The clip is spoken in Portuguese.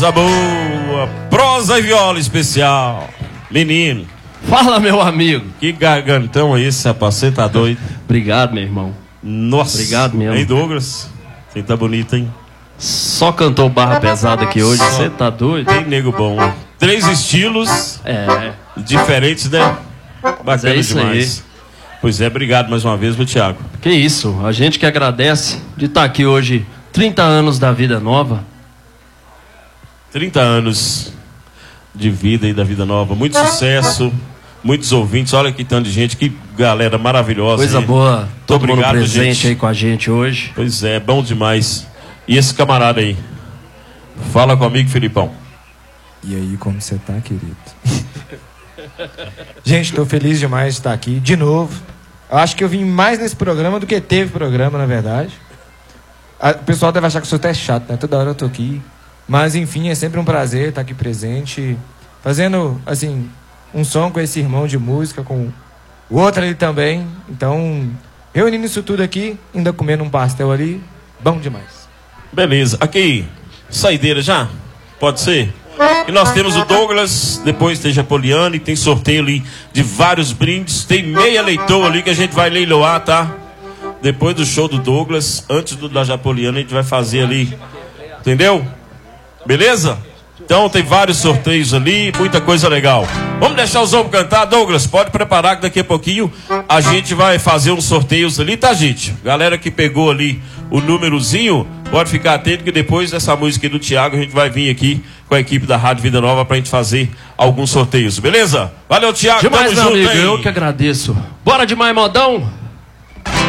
Coisa boa, prosa e viola especial. Menino. Fala, meu amigo. Que gargantão é esse, rapaz? Você tá doido? Obrigado, meu irmão. Nossa. Obrigado mesmo. Hein, Douglas? Você tá bonito, hein? Só cantou barra pesada aqui hoje. Você tá doido? Tem nego bom. 3 estilos diferentes, né? Bacana isso demais. aí. Pois é, obrigado mais uma vez, meu Thiago. Que isso, a gente que agradece de estar aqui hoje, 30 anos da Vida Nova. 30 anos de vida e da Vida Nova. Muito sucesso, muitos ouvintes. Olha que tanto de gente, que galera maravilhosa. Coisa aí. boa, todo mundo presente gente. aí com a gente hoje. Pois é, bom demais. E esse camarada aí? Fala comigo, Filipão. E aí, como você tá, querido? Gente, tô feliz demais de estar aqui de novo. Eu acho que eu vim mais nesse programa do que teve programa, na verdade. O pessoal deve achar que eu sou até chato, né? Toda hora eu tô aqui. Mas, enfim, é sempre um prazer estar aqui presente, fazendo, assim, um som com esse irmão de música, com o outro ali também. Então, reunindo isso tudo aqui, ainda comendo um pastel ali, bom demais. Beleza. Aqui, saideira já? Pode ser? E nós temos o Douglas, depois tem Japoliano e tem sorteio ali de vários brindes. Tem meia leitor ali que a gente vai leiloar, tá? Depois do show do Douglas, antes do da Japoliano, a gente vai fazer ali. Entendeu? Beleza? Então tem vários sorteios ali, muita coisa legal. Vamos deixar os homens cantar, Douglas? Pode preparar que daqui a pouquinho a gente vai fazer uns sorteios ali, tá, gente? Galera que pegou ali o númerozinho, pode ficar atento que depois dessa música aí do Thiago a gente vai vir aqui com a equipe da Rádio Vida Nova pra gente fazer alguns sorteios, beleza? Valeu, Thiago. Demais, tamo meu junto amigo, aí. eu que agradeço. Bora demais, modão?